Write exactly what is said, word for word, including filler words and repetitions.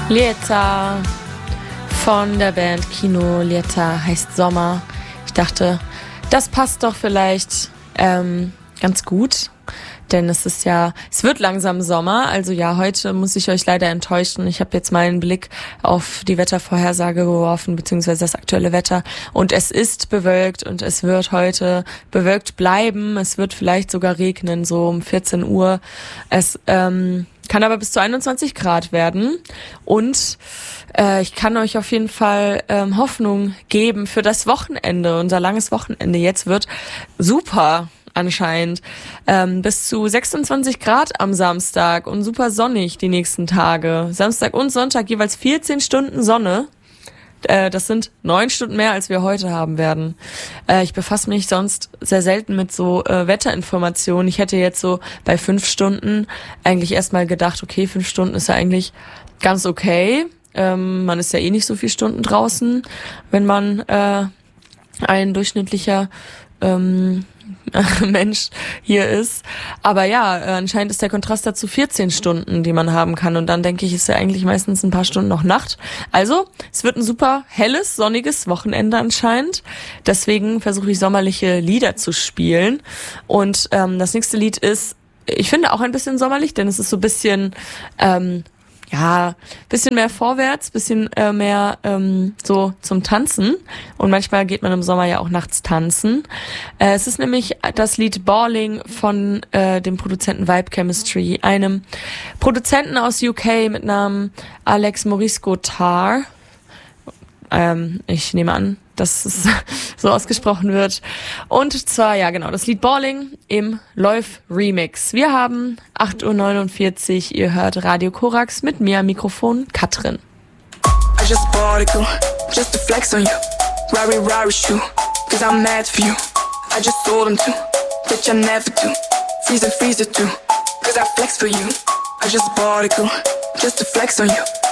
Lieta von der Band Kino. Lieta heißt Sommer. Ich dachte, das passt doch vielleicht ähm, ganz gut, denn es ist ja, es wird langsam Sommer. Also ja, heute muss ich euch leider enttäuschen. Ich habe jetzt mal einen Blick auf die Wettervorhersage geworfen, beziehungsweise das aktuelle Wetter. Und es ist bewölkt und es wird heute bewölkt bleiben. Es wird vielleicht sogar regnen, so um vierzehn Uhr. Es ähm, kann aber bis zu einundzwanzig Grad werden. Und äh, ich kann euch auf jeden Fall ähm, Hoffnung geben für das Wochenende. Unser langes Wochenende jetzt wird super anscheinend. Ähm, bis zu sechsundzwanzig Grad am Samstag und super sonnig die nächsten Tage. Samstag und Sonntag jeweils vierzehn Stunden Sonne. Äh, das sind neun Stunden mehr, als wir heute haben werden. Äh, ich befasse mich sonst sehr selten mit so äh, Wetterinformationen. Ich hätte jetzt so bei fünf Stunden eigentlich erstmal gedacht, okay, fünf Stunden ist ja eigentlich ganz okay. Ähm, man ist ja eh nicht so viele Stunden draußen, wenn man äh, ein durchschnittlicher ähm, Mensch hier ist. Aber ja, anscheinend ist der Kontrast dazu vierzehn Stunden, die man haben kann. Und dann denke ich, ist ja eigentlich meistens ein paar Stunden noch Nacht. Also, es wird ein super helles, sonniges Wochenende anscheinend. Deswegen versuche ich sommerliche Lieder zu spielen. Und ähm, das nächste Lied ist, ich finde auch ein bisschen sommerlich, denn es ist so ein bisschen ähm, ja, bisschen mehr vorwärts, bisschen äh, mehr ähm, so zum Tanzen. Und manchmal geht man im Sommer ja auch nachts tanzen. Äh, es ist nämlich das Lied Balling von äh, dem Produzenten Vibe Chemistry, einem Produzenten aus U K mit Namen Alex Morisco-Tar. Ähm, ich nehme an, dass es so ausgesprochen wird. Und zwar, ja genau, das Lied Balling im Läuf Remix. Wir haben acht Uhr neunundvierzig, ihr hört Radio Korax mit mir am Mikrofon, Katrin. I just particle, just to flex on you. Rari rari shoe, cause I'm mad for you. I just told him to, bitch I never do. Freeze and freeze it too, cause I flex for you. I just particle, just to flex on you.